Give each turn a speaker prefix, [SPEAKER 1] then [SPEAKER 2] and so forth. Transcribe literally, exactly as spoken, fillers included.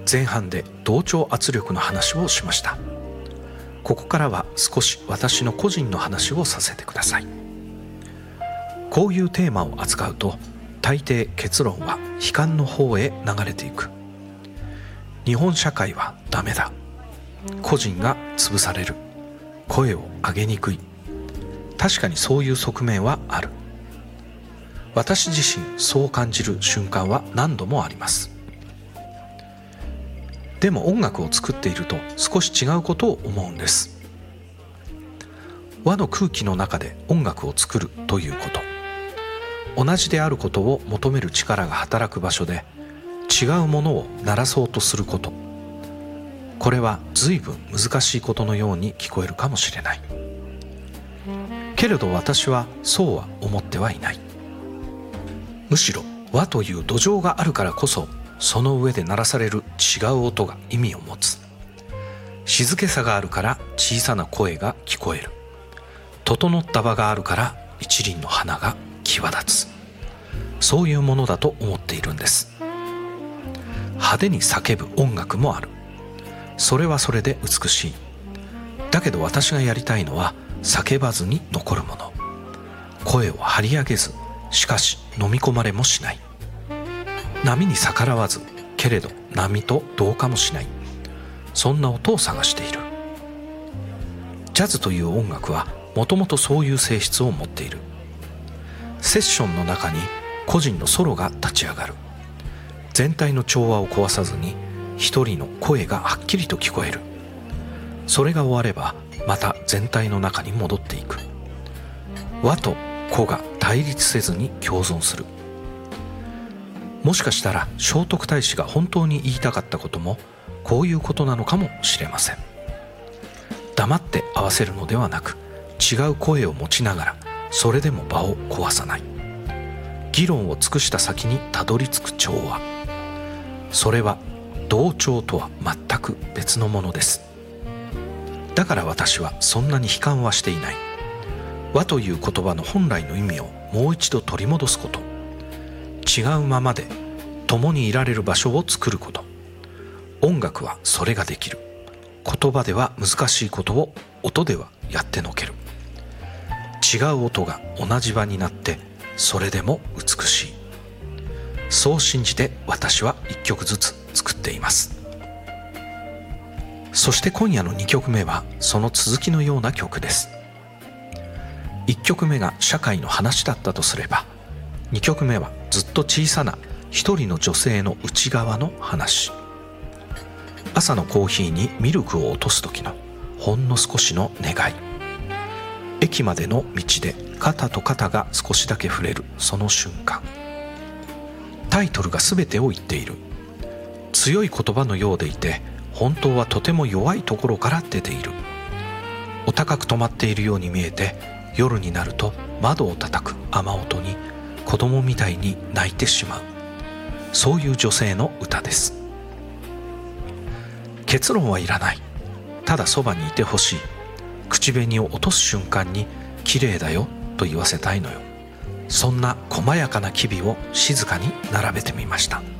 [SPEAKER 1] 前半で同調圧力の話をしました。ここからは少し私の個人の話をさせてください。こういうテーマを扱うと大抵結論は悲観の方へ流れていく。日本社会はダメだ、個人が潰される、声を上げにくい。確かにそういう側面はある。私自身そう感じる瞬間は何度もあります。でも音楽を作っていると少し違うことを思うんです。和の空気の中で音楽を作るということ、同じであることを求める力が働く場所で違うものを鳴らそうとすること、これは随分難しいことのように聞こえるかもしれない。けれど私はそうは思ってはいない。むしろ和という土壌があるからこそ、その上で鳴らされる違う音が意味を持つ。静けさがあるから小さな声が聞こえる。整った場があるから一輪の花が際立つ。そういうものだと思っているんです。派手に叫ぶ音楽もある。それはそれで美しい。だけど私がやりたいのは叫ばずに残るもの。声を張り上げず、しかし飲み込まれもしない。波に逆らわず、けれど波と同化もしない。そんな音を探している。ジャズという音楽はもともとそういう性質を持っている。セッションの中に個人のソロが立ち上がる。全体の調和を壊さずに一人の声がはっきりと聞こえる。それが終わればまた全体の中に戻っていく。和と個が対立せずに共存する。もしかしたら聖徳太子が本当に言いたかったこともこういうことなのかもしれません。黙って合わせるのではなく、違う声を持ちながらそれでも場を壊さない。議論を尽くした先にたどり着く調和、それは同調とは全く別のものです。だから私はそんなに悲観はしていない。和という言葉の本来の意味をもう一度取り戻すこと、違うままで共にいられる場所を作ること。音楽はそれができる。言葉では難しいことを音ではやってのける。違う音が同じ場になってそれでも美しい。そう信じて私は一曲ずつ作っています。そして今夜のにきょくめはその続きのような曲です。いっきょくめが社会の話だったとすれば、にきょくめはずっと小さな一人の女性の内側の話。朝のコーヒーにミルクを落とす時のほんの少しの願い。駅までの道で肩と肩が少しだけ触れるその瞬間。タイトルが全てを言っている。強い言葉のようでいて、本当はとても弱いところから出ている。お高く止まっているように見えて、夜になると窓を叩く雨音に子供みたいに泣いてしまう。そういう女性の歌です。結論はいらない。ただそばにいてほしい。口紅を落とす瞬間に綺麗だよと言わせたいのよ。そんな細やかな機微を静かに並べてみました。